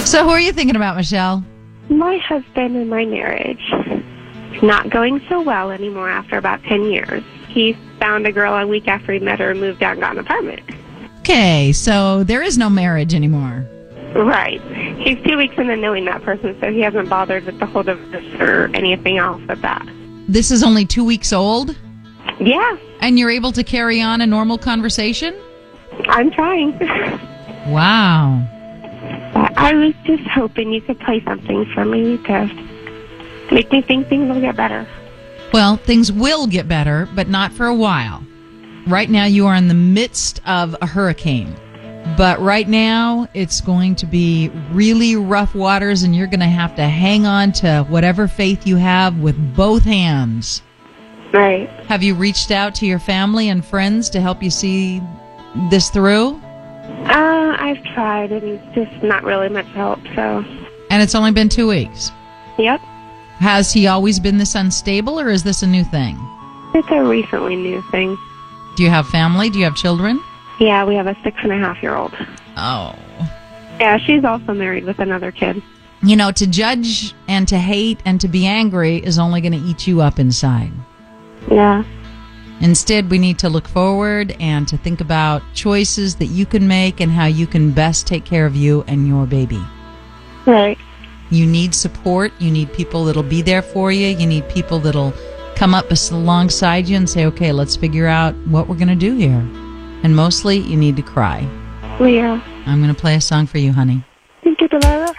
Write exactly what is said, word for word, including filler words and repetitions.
So who are you thinking about, Michelle? My husband and my marriage is not going so well anymore after about ten years. He found a girl a week after he met her and moved out and got an apartment. Okay, so there is no marriage anymore. Right. He's two weeks into knowing that person, so he hasn't bothered with the whole divorce or anything else but that. This is only two weeks old? Yeah. And you're able to carry on a normal conversation? I'm trying. Wow. But I was just hoping you could play something for me to make me think things will get better. Well, things will get better, but not for a while. Right now you are in the midst of a hurricane. But right now it's going to be really rough waters, and you're going to have to hang on to whatever faith you have with both hands. Right. Have you reached out to your family and friends to help you see this through? Uh, I've tried, and it's just not really much help, so... And it's only been two weeks? Yep. Has he always been this unstable, or is this a new thing? It's a recently new thing. Do you have family? Do you have children? Yeah, we have a six-and-a-half-year-old. Oh. Yeah, she's also married with another kid. You know, to judge and to hate and to be angry is only going to eat you up inside. Yeah. Instead, we need to look forward and to think about choices that you can make and how you can best take care of you and your baby. Right. You need support. You need people that'll be there for you. You need people that'll come up alongside you and say, okay, let's figure out what we're going to do here. And mostly, you need to cry. Yeah. I'm going to play a song for you, honey. Thank you, Delilah.